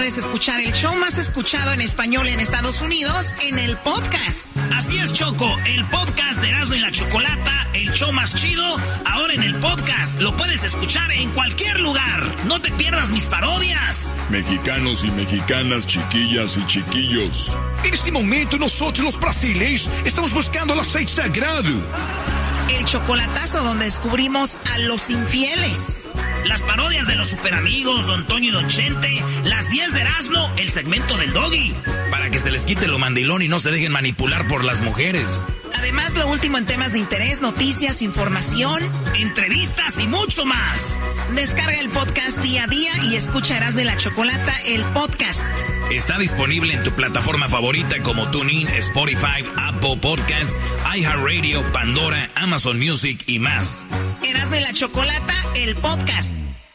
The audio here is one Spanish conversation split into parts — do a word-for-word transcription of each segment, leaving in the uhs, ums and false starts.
Puedes escuchar el show más escuchado en español en Estados Unidos en el podcast. Así es, Choco, el podcast de Erasmo y la Chocolata, el show más chido, ahora en el podcast. Lo puedes escuchar en cualquier lugar. No te pierdas mis parodias. Mexicanos y mexicanas, chiquillas y chiquillos. En este momento nosotros los brasileños estamos buscando el aceite sagrado. El chocolatazo donde descubrimos a los infieles. Las parodias de los superamigos, Don Toño y Don Chente. Las diez de Erasmo, el segmento del Doggy. Para que se les quite lo mandilón y no se dejen manipular por las mujeres. Además, lo último en temas de interés, noticias, información, entrevistas y mucho más. Descarga el podcast día a día y escucha Erasmo y la Chocolata, el podcast. Está disponible en tu plataforma favorita como TuneIn, Spotify, Apple Podcasts, iHeartRadio, Pandora, Amazon Music y más. Erasmo y la Chocolata, el podcast.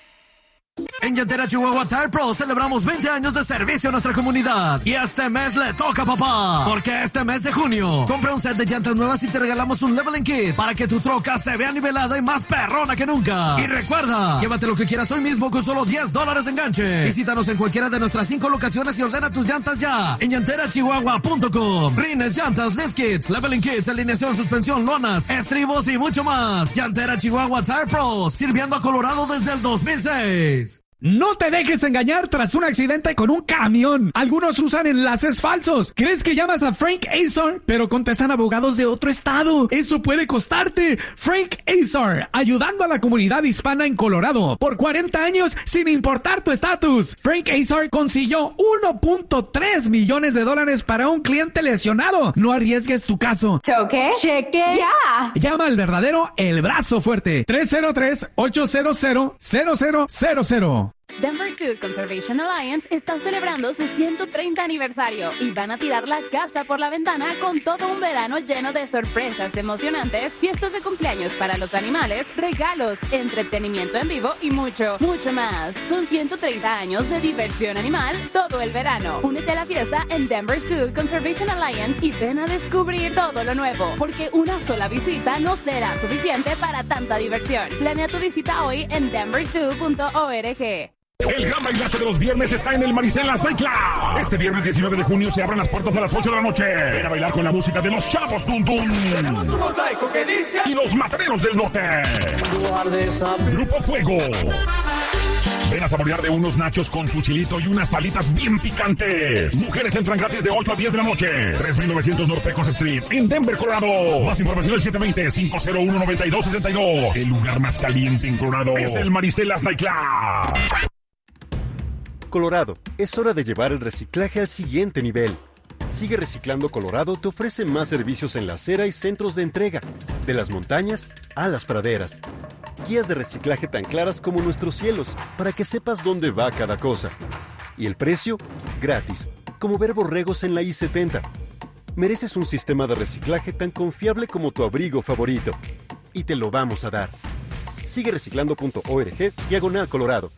En Llantera Chihuahua Tire Pro celebramos veinte años de servicio a nuestra comunidad. Y este mes le toca a papá. Porque este mes de junio, compra un set de llantas nuevas y te regalamos un leveling kit para que tu troca se vea nivelada y más perrona que nunca. Y recuerda, llévate lo que quieras hoy mismo con solo diez dólares de enganche. Visítanos en cualquiera de nuestras cinco locaciones y ordena tus llantas ya en llantera chihuahua punto com. Rines, llantas, lift kits, leveling kits, alineación, suspensión, lonas, estribos y mucho más. Llantera Chihuahua Tire Pros, sirviendo a Colorado desde el dos mil seis. No te dejes engañar tras un accidente con un camión. Algunos usan enlaces falsos. ¿Crees que llamas a Frank Azar? Pero contestan abogados de otro estado. Eso puede costarte. Frank Azar, ayudando a la comunidad hispana en Colorado por cuarenta años sin importar tu estatus. Frank Azar consiguió uno punto tres millones de dólares para un cliente lesionado. No arriesgues tu caso. ¿Choque? Cheque. Ya. Llama al verdadero El Brazo Fuerte. tres cero tres, ocho cero cero, cero cero cero cero. Denver Food Conservation Alliance está celebrando su ciento treinta aniversario y van a tirar la casa por la ventana con todo un verano lleno de sorpresas emocionantes, fiestas de cumpleaños para los animales, regalos, entretenimiento en vivo y mucho, mucho más. Son ciento treinta años de diversión animal todo el verano. Únete a la fiesta en Denver Food Conservation Alliance y ven a descubrir todo lo nuevo, porque una sola visita no será suficiente para tanta diversión. Planea tu visita hoy en denver zoo punto org. El gran bailazo de los viernes está en el Maricelas Nightclub. Este viernes diecinueve de junio se abren las puertas a las ocho de la noche. Ven a bailar con la música de los Chavos Tum Tum y los Matereros del Norte. Grupo Fuego. Ven a saborear de unos nachos con su chilito y unas salitas bien picantes. Mujeres entran gratis de ocho a diez de la noche. tres mil novecientos North Pecos Street, en Denver, Colorado. Más información al siete dos cero, cinco cero uno, nueve dos seis dos. El lugar más caliente en Colorado es el Maricelas Nightclub. Colorado, es hora de llevar el reciclaje al siguiente nivel. Sigue Reciclando Colorado te ofrece más servicios en la acera y centros de entrega, de las montañas a las praderas. Guías de reciclaje tan claras como nuestros cielos, para que sepas dónde va cada cosa. Y el precio, gratis, como ver borregos en la I setenta. Mereces un sistema de reciclaje tan confiable como tu abrigo favorito. Y te lo vamos a dar. Sigue reciclando punto org, diagonal Colorado.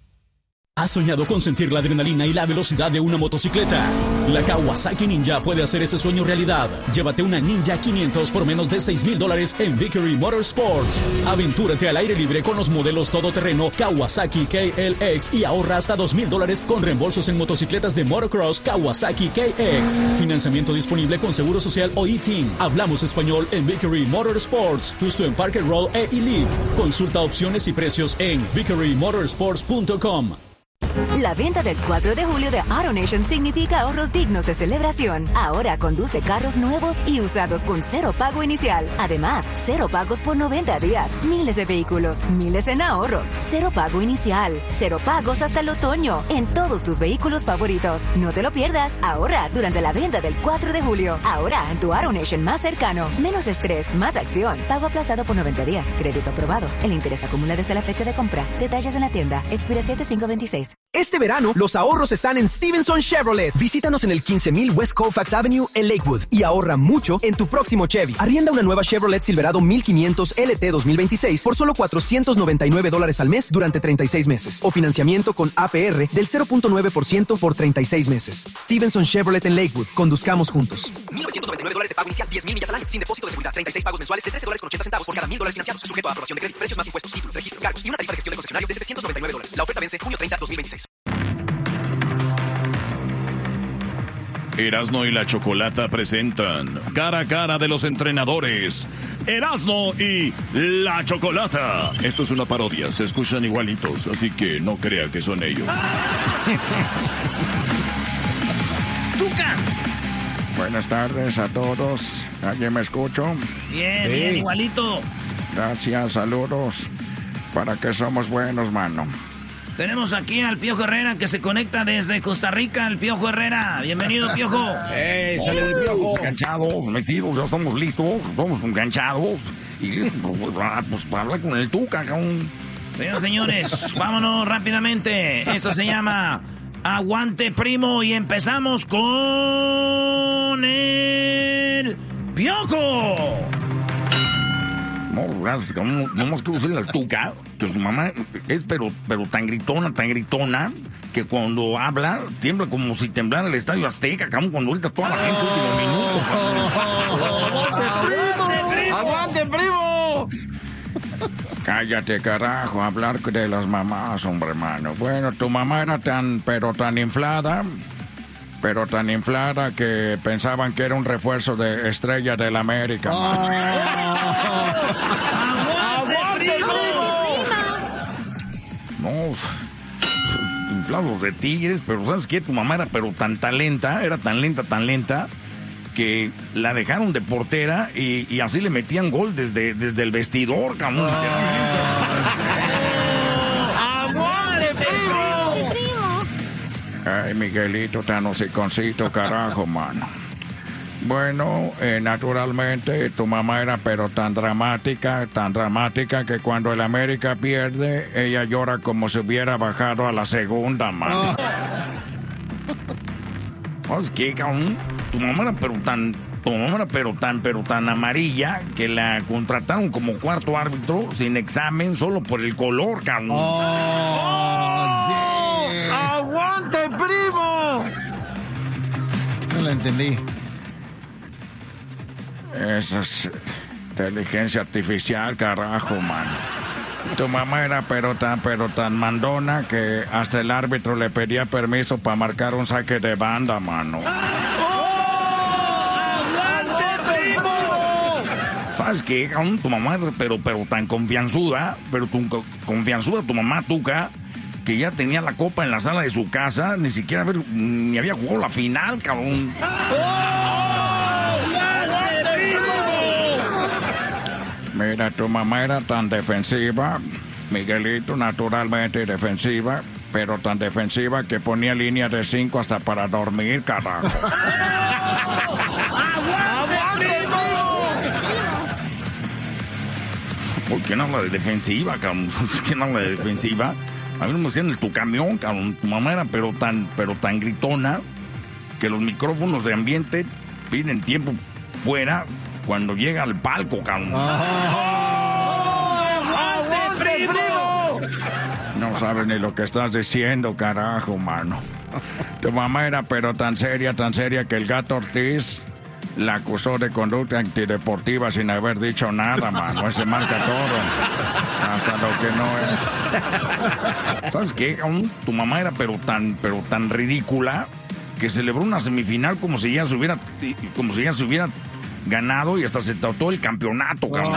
¿Has soñado con sentir la adrenalina y la velocidad de una motocicleta? La Kawasaki Ninja puede hacer ese sueño realidad. Llévate una Ninja quinientos por menos de seis mil dólares en Victory Motorsports. Aventúrate al aire libre con los modelos todoterreno Kawasaki K L X y ahorra hasta dos mil dólares con reembolsos en motocicletas de motocross Kawasaki K X. Financiamiento disponible con Seguro Social o E-Team. Hablamos español en Victory Motorsports, justo en Parker Road e E-Live. Consulta opciones y precios en victory motorsports punto com. La venta del cuatro de julio de AutoNation significa ahorros dignos de celebración. Ahora conduce carros nuevos y usados con cero pago inicial. Además, cero pagos por noventa días. Miles de vehículos, miles en ahorros. Cero pago inicial. Cero pagos hasta el otoño en todos tus vehículos favoritos. No te lo pierdas. Ahorra durante la venta del cuatro de julio. Ahora en tu AutoNation más cercano. Menos estrés, más acción. Pago aplazado por noventa días. Crédito aprobado. El interés acumula desde la fecha de compra. Detalles en la tienda. Expira siete cinco veintiséis. Este verano, los ahorros están en Stevenson Chevrolet. Visítanos en el quince mil West Colfax Avenue en Lakewood y ahorra mucho en tu próximo Chevy. Arrienda una nueva Chevrolet Silverado mil quinientos L T dos mil veintiséis por solo cuatrocientos noventa y nueve dólares al mes durante treinta y seis meses. O financiamiento con A P R del cero punto nueve por ciento por treinta y seis meses. Stevenson Chevrolet en Lakewood. Conduzcamos juntos. mil novecientos noventa y nueve dólares de pago inicial, diez mil millas al año, sin depósito de seguridad, treinta y seis pagos mensuales de trece dólares con ochenta centavos por cada mil dólares financiados. Sujeto a aprobación de crédito, precios más impuestos, título, registro, cargos y una tarifa de gestión de concesionario de setecientos noventa y nueve dólares. La oferta vence junio treinta, dos mil veintiséis. Erasmo y la Chocolata presentan Cara a Cara de los Entrenadores. Erasmo y la Chocolata. Esto es una parodia, se escuchan igualitos, así que no crea que son ellos. ¡Tuca! Buenas tardes a todos. ¿Alguien me escucha? Bien, sí. Bien, igualito. Gracias, saludos. ¿Para qué somos buenos, mano? Tenemos aquí al Piojo Herrera que se conecta desde Costa Rica. El Piojo Herrera. Bienvenido, Piojo. ¡Ey, sale de Piojo! Enganchados, metidos, ya estamos listos. Estamos enganchados. Y pues, pues para hablar con el Tuca, cabrón. Señoras y señores, vámonos rápidamente. Esto se llama Aguante Primo y empezamos con el Piojo. No, gracias, no, no más quiero decirle al Tuca que su mamá es pero, pero tan gritona, tan gritona, que cuando habla tiembla como si temblara el Estadio Azteca, cabrón, cuando ahorita toda la gente último minuto. ¡Aguante, primo! ¡Aguante, primo! Cállate, carajo, hablar de las mamás, hombre, hermano. Bueno, tu mamá era tan, pero tan inflada, pero tan inflada que pensaban que era un refuerzo de Estrella del América, mano. ¡Aguante, primo! No, inflados de tigres, pero ¿sabes qué? Tu mamá era pero tan talenta, era tan lenta, tan lenta, que la dejaron de portera y, y así le metían gol desde, desde el vestidor, cabrón. ¡Aguante, primo! Ay, Miguelito, tan hociconcito, carajo, mano. Bueno, eh, naturalmente, tu mamá era pero tan dramática, tan dramática que cuando el América pierde, ella llora como si hubiera bajado a la segunda, mano. ¿Sabes qué, cabrón? Tu mamá era pero tan, tu mamá era pero tan, pero tan amarilla que la contrataron como cuarto árbitro sin examen solo por el color, cabrón. Oh, yeah. ¡Aguante, primo! No lo entendí. Esa es inteligencia artificial, carajo, mano. Tu mamá era pero tan, pero tan mandona que hasta el árbitro le pedía permiso para marcar un saque de banda, mano. ¡Aguante, primo! ¿Sabes qué? Tu mamá era pero, pero tan confianzuda, pero tu, confianzuda tu mamá, Tuca, que ya tenía la copa en la sala de su casa, ni siquiera ver, ni había jugado la final, cabrón. Mira, tu mamá era tan defensiva, Miguelito, naturalmente defensiva, pero tan defensiva que ponía línea de cinco hasta para dormir, carajo. ¡Aguante, primo! ¿Por qué no habla de defensiva, cabrón? ¿Quién habla de defensiva? A mí no me decían el tu camión, cabrón. Tu mamá era pero tan, pero tan gritona que los micrófonos de ambiente piden tiempo fuera cuando llega al palco, cabrón. ¡Aguante, primo! No sabes ni lo que estás diciendo, carajo, mano. Tu mamá era pero tan seria, tan seria que el Gato Ortiz la acusó de conducta antideportiva sin haber dicho nada, mano. Ese marca todo. Hasta lo que no es. ¿Sabes qué? Tu mamá era pero tan, pero tan ridícula que celebró una semifinal como si ya se hubiera, como si ya se hubiera ganado y hasta se trató el campeonato, cabrón.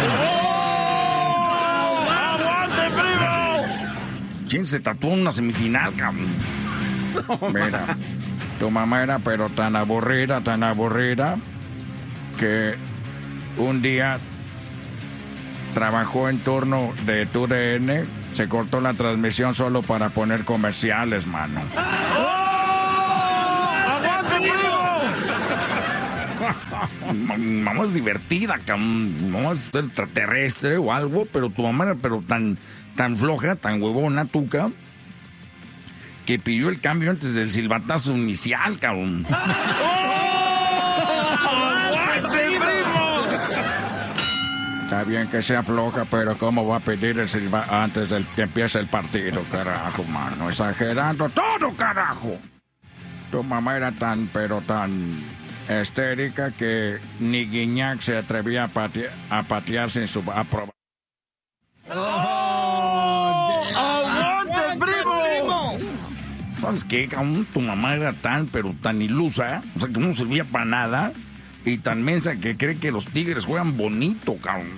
¡Oh! ¡Aguante, primo! ¿Quién se tatuó en una semifinal, cabrón? Mira, tu mamá era pero tan aburrida, tan aburrida, que un día trabajó en turno de T U D N, se cortó la transmisión solo para poner comerciales, mano. Mamá es divertida, cabrón. Mamá es extraterrestre o algo, pero tu mamá era pero tan, tan floja, tan huevona, Tuca, que pidió el cambio antes del silbatazo inicial, cabrón. ¡Aguante, primo! Está bien que sea floja, pero ¿cómo va a pedir el silbato antes del que empiece el partido, carajo, mano? Exagerando todo, carajo. Tu mamá era tan, pero tan histérica que ni Guiñac se atrevía a, patear, a patear sin su aprobación. ¡Oh! ¡Aguante, primo! ¿Sabes qué, cabrón? Tu mamá era tan, pero tan ilusa, o sea, que no servía para nada, y tan mensa que cree que los Tigres juegan bonito, cabrón.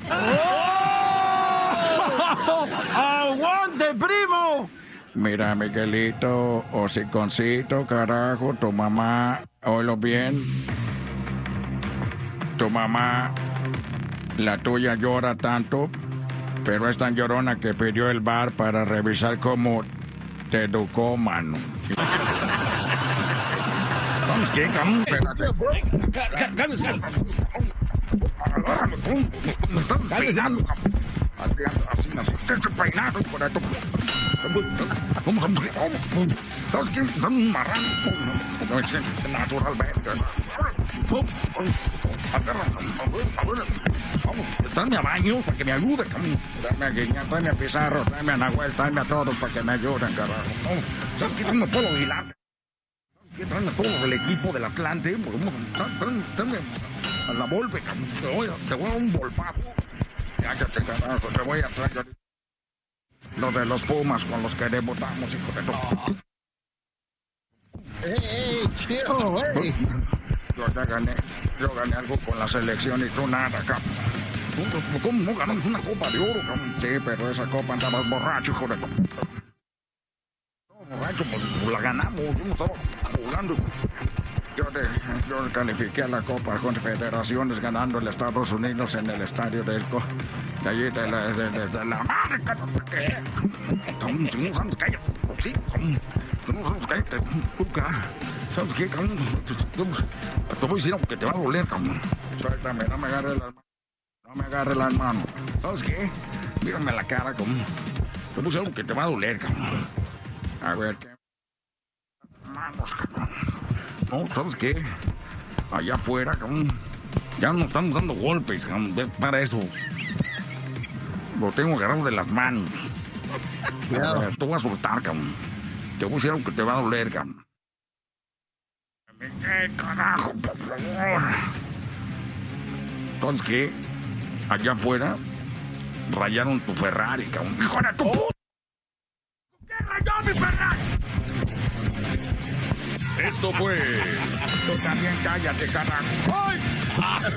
¡Oh! ¡Aguante, primo! Mira, Miguelito, hociconcito, carajo, tu mamá, oílo bien. Tu mamá, la tuya llora tanto, pero es tan llorona que pidió el bar para revisar cómo te educó, mano. ¿Sabes qué, cabrón? Espérate. Cállate, cállate. Me estás peinando, cabrón. Así, así, así. Te peinado, por esto. ¿Sabes qué? Son un marrano. No es que naturalmente. Vamos, tráeme a baño para que me ayude, cabrón. Tráeme a Guiñán, tráeme a Pizarro, tráeme a Nahuel, tráeme a todos para que me ayuden, carajo. ¿Sabes qué? Tráeme a Polo Aguilar. Tráeme a todo el equipo del Atlante. Tráeme a la Volpe, cabrón. Te voy a, te voy a un volpazo. Cállate, carajo, te voy a traer lo de los Pumas con los que debutamos, hijo de todo. ¡Ey, ey, chido, güey! Yo ya gané, yo gané algo con la selección y tú nada, cabrón. ¿Cómo no ganamos una copa de oro, cabrón? Sí, pero esa copa andabas borracho, hijo de todo. No, borracho, pues la ganamos, yo no estaba jugando. Yo, de, yo califiqué a la Copa Confederaciones ganando el Estados Unidos en el estadio de, de allí de la, de, de, de la América. ¿Qué? Si no sabes, cállate. Sí, si no sabes, cállate. ¿Sabes qué, cabrón? Te voy a decir algo que te va a doler, cabrón. Suéltame, no me agarres las manos. No me agarres las manos. ¿Sabes qué? Mírame la cara, cabrón. Te voy a decir algo que te va a doler, cabrón. A ver, ¿qué? Manos, cabrón. No, ¿sabes qué? Allá afuera, cabrón, ya no estamos dando golpes, cabrón, para eso. Lo tengo agarrado de las manos. A ver, te voy a soltar, cabrón. Te voy a decir algo que te va a doler, cabrón. ¿Qué carajo, por favor? ¿Sabes qué? Allá afuera rayaron tu Ferrari, cabrón. ¡Hijo de tu puta! ¿Qué rayó mi Ferrari? Esto fue... Tú también cállate, carajo. ¡Ay!